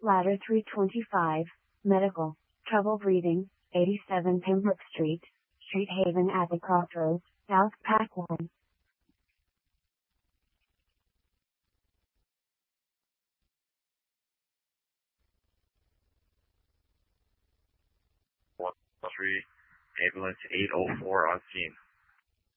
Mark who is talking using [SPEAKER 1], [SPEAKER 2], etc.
[SPEAKER 1] Ladder 325, medical, trouble breathing, 87 Pembroke Street, Street Haven at the Crossroads, South Packline.
[SPEAKER 2] Ambulance 804 on scene.